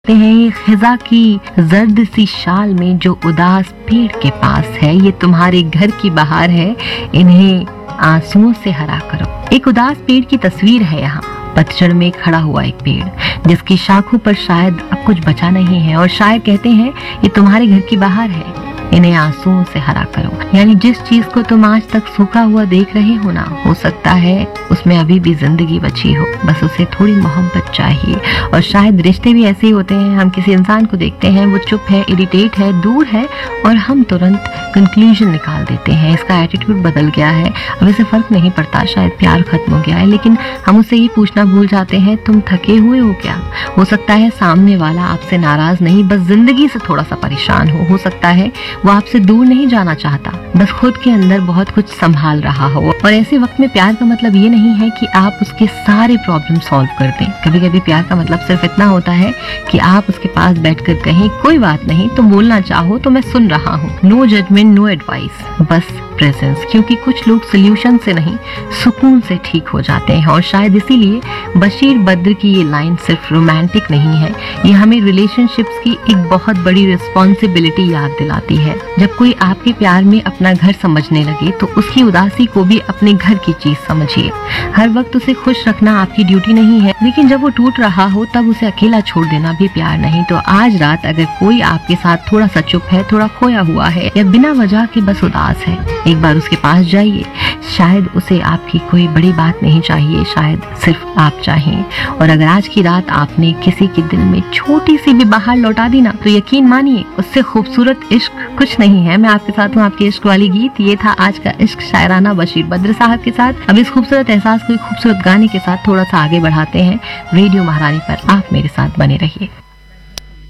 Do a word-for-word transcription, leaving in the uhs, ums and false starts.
कहते हैं ये खिजा की जर्द सी शाल में जो उदास पेड़ के पास है, ये तुम्हारे घर की बहार है, इन्हें आंसुओं से हरा करो। एक उदास पेड़ की तस्वीर है यहाँ। पतझड़ में खड़ा हुआ एक पेड़ जिसकी शाखों पर शायद अब कुछ बचा नहीं है, और शायर कहते हैं ये तुम्हारे घर की बहार है, इन्हें आंसुओं से हरा करो। यानी जिस चीज को तुम आज तक सूखा हुआ देख रहे हो ना, हो सकता है उसमें अभी भी जिंदगी बची हो, बस उसे थोड़ी मोहब्बत चाहिए। और शायद रिश्ते भी ऐसे ही होते हैं, हम किसी इंसान को देखते हैं, वो चुप है, इरिटेट है, दूर है, और हम तुरंत कंक्लूजन निकाल देते हैं, इसका एटीट्यूड बदल गया है, अब इसे फर्क नहीं पड़ता, शायद प्यार खत्म हो गया है। लेकिन हम उससे ये पूछना भूल जाते हैं, तुम थके हुए हो क्या? हो सकता है सामने वाला आपसे नाराज नहीं, बस जिंदगी से थोड़ा सा परेशान हो हो सकता है वो आपसे दूर नहीं जाना चाहता, बस खुद के अंदर बहुत कुछ संभाल रहा हो। और ऐसे वक्त में प्यार का मतलब ये नहीं है कि आप उसके सारे प्रॉब्लम सॉल्व कर दें। कभी कभी प्यार का मतलब सिर्फ इतना होता है कि आप उसके पास बैठकर कहें, कोई बात नहीं, तुम बोलना चाहो तो मैं सुन रहा हूँ। नो जजमेंट, नो एडवाइस, बस प्रेजेंस। क्योंकि कुछ लोग सोल्यूशन से नहीं, सुकून से ठीक हो जाते हैं। और शायद इसीलिए बशीर बद्र की ये लाइन सिर्फ रोमांटिक नहीं है, ये हमें रिलेशनशिप्स की एक बहुत बड़ी रिस्पॉन्सिबिलिटी याद दिलाती है। जब कोई आपके प्यार में अपना घर समझने लगे तो उसकी उदासी को भी अपने घर की चीज समझिए। हर वक्त उसे खुश रखना आपकी ड्यूटी नहीं है, लेकिन जब वो टूट रहा हो तब उसे अकेला छोड़ देना भी प्यार नहीं। तो आज रात अगर कोई आपके साथ थोड़ा सा चुप है, थोड़ा खोया हुआ है, या बिना वजह के बस उदास है, एक बार उसके पास जाइए। शायद उसे आपकी कोई बड़ी बात नहीं चाहिए, शायद सिर्फ आप चाहिए। और अगर आज की रात आपने किसी के दिल में छोटी सी भी बहार लौटा दी ना, तो यकीन मानिए उससे खूबसूरत इश्क कुछ नहीं है। मैं आपके साथ हूँ, आपके इश्क वाली गीत। ये था आज का इश्क शायराना बशीर बद्र साहब के साथ। अब इस खूबसूरत एहसास को खूबसूरत गाने के साथ थोड़ा सा आगे बढ़ाते हैं। रेडियो महारानी पर आप मेरे साथ बने रहिए।